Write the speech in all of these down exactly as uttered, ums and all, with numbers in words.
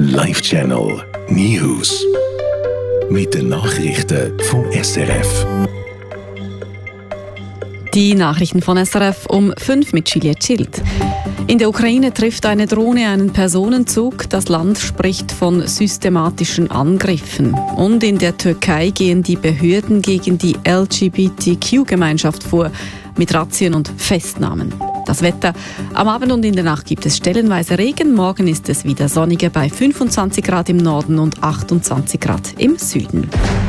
Live-Channel News. Mit den Nachrichten vom S R F. Die Nachrichten von S R F um fünf mit Juliette Schild. In der Ukraine trifft eine Drohne einen Personenzug. Das Land spricht von systematischen Angriffen. Und in der Türkei gehen die Behörden gegen die L G B T Q-Gemeinschaft vor, mit Razzien und Festnahmen. Das Wetter: Am Abend und in der Nacht gibt es stellenweise Regen. Morgen ist es wieder sonniger bei fünfundzwanzig Grad im Norden und achtundzwanzig Grad im Süden.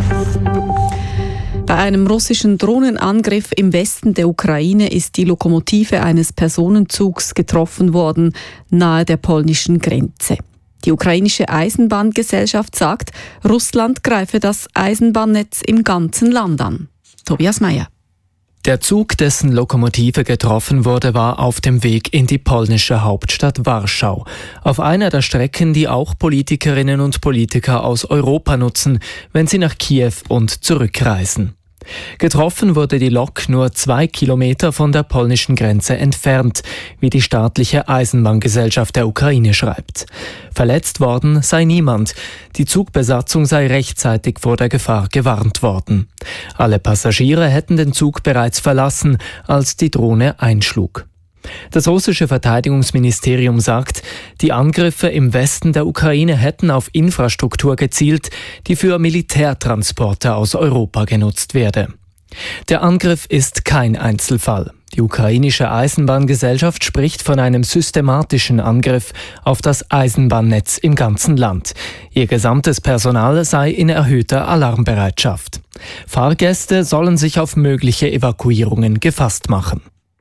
Bei einem russischen Drohnenangriff im Westen der Ukraine ist die Lokomotive eines Personenzugs getroffen worden, nahe der polnischen Grenze. Die ukrainische Eisenbahngesellschaft sagt, Russland greife das Eisenbahnnetz im ganzen Land an. Tobias Meyer. Der Zug, dessen Lokomotive getroffen wurde, war auf dem Weg in die polnische Hauptstadt Warschau. Auf einer der Strecken, die auch Politikerinnen und Politiker aus Europa nutzen, wenn sie nach Kiew und zurückreisen. Getroffen wurde die Lok nur zwei Kilometer von der polnischen Grenze entfernt, wie die staatliche Eisenbahngesellschaft der Ukraine schreibt. Verletzt worden sei niemand. Die Zugbesatzung sei rechtzeitig vor der Gefahr gewarnt worden. Alle Passagiere hätten den Zug bereits verlassen, als die Drohne einschlug. Das russische Verteidigungsministerium sagt, die Angriffe im Westen der Ukraine hätten auf Infrastruktur gezielt, die für Militärtransporte aus Europa genutzt werde. Der Angriff ist kein Einzelfall. Die ukrainische Eisenbahngesellschaft spricht von einem systematischen Angriff auf das Eisenbahnnetz im ganzen Land. Ihr gesamtes Personal sei in erhöhter Alarmbereitschaft. Fahrgäste sollen sich auf mögliche Evakuierungen gefasst machen.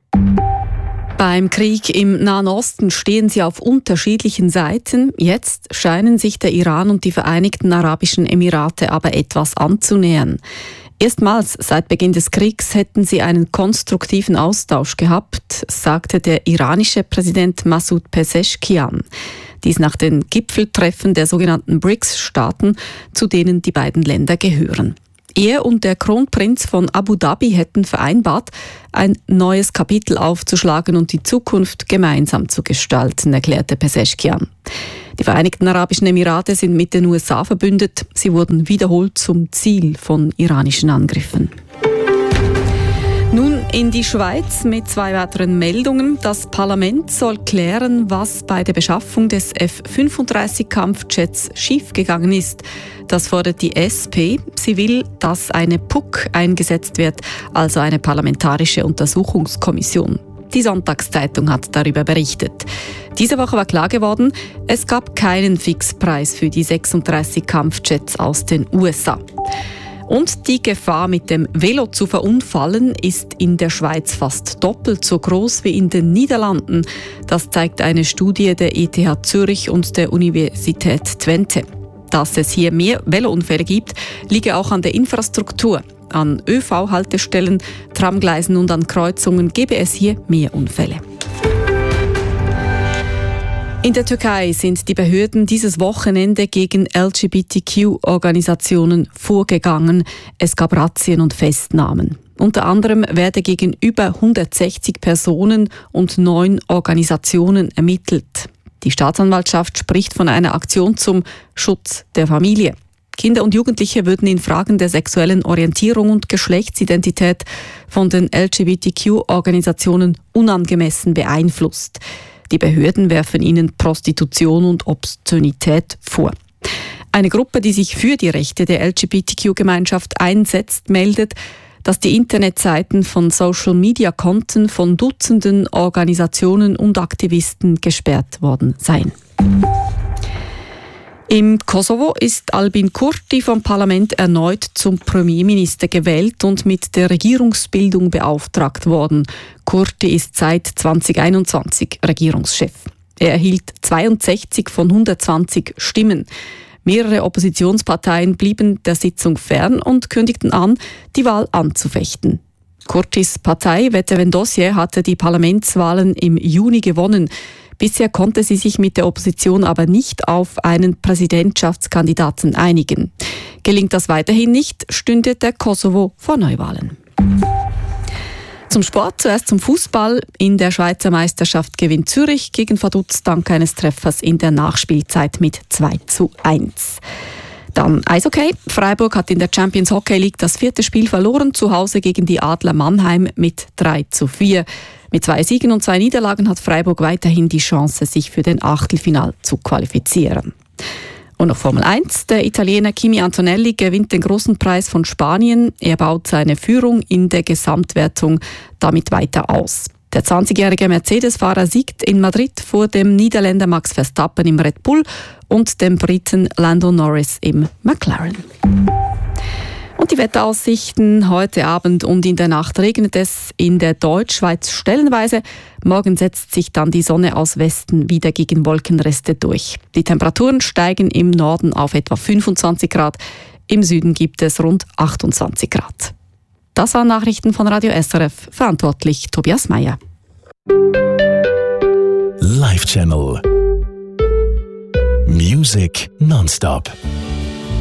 Beim Krieg im Nahen Osten stehen sie auf unterschiedlichen Seiten. Jetzt scheinen sich der Iran und die Vereinigten Arabischen Emirate aber etwas anzunähern. Erstmals seit Beginn des Kriegs hätten sie einen konstruktiven Austausch gehabt, sagte der iranische Präsident Masoud Pezeshkian. Dies nach den Gipfeltreffen der sogenannten B R I C S-Staaten, zu denen die beiden Länder gehören. Er und der Kronprinz von Abu Dhabi hätten vereinbart, ein neues Kapitel aufzuschlagen und die Zukunft gemeinsam zu gestalten, erklärte Pezeshkian. Die Vereinigten Arabischen Emirate sind mit den U S A verbündet. Sie wurden wiederholt zum Ziel von iranischen Angriffen. Nun in die Schweiz mit zwei weiteren Meldungen. Das Parlament soll klären, was bei der Beschaffung des F fünfunddreißig Kampfjets schiefgegangen ist. Das fordert die S P. Sie will, dass eine P U C eingesetzt wird, also eine parlamentarische Untersuchungskommission. Die Sonntagszeitung hat darüber berichtet. Diese Woche war klar geworden, es gab keinen Fixpreis für die sechsunddreißig Kampfjets aus den U S A. Und die Gefahr, mit dem Velo zu verunfallen, ist in der Schweiz fast doppelt so groß wie in den Niederlanden. Das zeigt eine Studie der E T H Zürich und der Universität Twente. Dass es hier mehr Velounfälle gibt, liege auch an der Infrastruktur. An Ö V-Haltestellen, Tramgleisen und an Kreuzungen gebe es hier mehr Unfälle. In der Türkei sind die Behörden dieses Wochenende gegen L G B T Q-Organisationen vorgegangen. Es gab Razzien und Festnahmen. Unter anderem werde gegen über hundertsechzig Personen und neun Organisationen ermittelt. Die Staatsanwaltschaft spricht von einer Aktion zum Schutz der Familie. Kinder und Jugendliche würden in Fragen der sexuellen Orientierung und Geschlechtsidentität von den L G B T Q-Organisationen unangemessen beeinflusst. Die Behörden werfen ihnen Prostitution und Obszönität vor. Eine Gruppe, die sich für die Rechte der L G B T Q-Gemeinschaft einsetzt, meldet, dass die Internetseiten von Social-Media-Konten von Dutzenden Organisationen und Aktivisten gesperrt worden seien. Im Kosovo ist Albin Kurti vom Parlament erneut zum Premierminister gewählt und mit der Regierungsbildung beauftragt worden. Kurti ist seit zweitausendeinundzwanzig Regierungschef. Er erhielt zweiundsechzig von hundertzwanzig Stimmen. Mehrere Oppositionsparteien blieben der Sitzung fern und kündigten an, die Wahl anzufechten. Kurtis Partei Vetëvendosje hatte die Parlamentswahlen im Juni gewonnen. Bisher konnte sie sich mit der Opposition aber nicht auf einen Präsidentschaftskandidaten einigen. Gelingt das weiterhin nicht, stünde der Kosovo vor Neuwahlen. Zum Sport, zuerst zum Fußball. In der Schweizer Meisterschaft gewinnt Zürich gegen Vaduz dank eines Treffers in der Nachspielzeit mit zwei zu eins. Dann Eishockey. Freiburg hat in der Champions Hockey League das vierte Spiel verloren, zu Hause gegen die Adler Mannheim mit drei zu vier. Mit zwei Siegen und zwei Niederlagen hat Freiburg weiterhin die Chance, sich für den Achtelfinal zu qualifizieren. Und noch Formel eins. Der Italiener Kimi Antonelli gewinnt den großen Preis von Spanien. Er baut seine Führung in der Gesamtwertung damit weiter aus. Der zwanzigjährige Mercedes-Fahrer siegt in Madrid vor dem Niederländer Max Verstappen im Red Bull und dem Briten Lando Norris im McLaren. Und die Wetteraussichten: heute Abend und in der Nacht regnet es in der Deutschschweiz stellenweise. Morgen setzt sich dann die Sonne aus Westen wieder gegen Wolkenreste durch. Die Temperaturen steigen im Norden auf etwa fünfundzwanzig Grad, im Süden gibt es rund achtundzwanzig Grad. Das waren Nachrichten von Radio S R F, verantwortlich Tobias Meyer. Live Channel Music nonstop.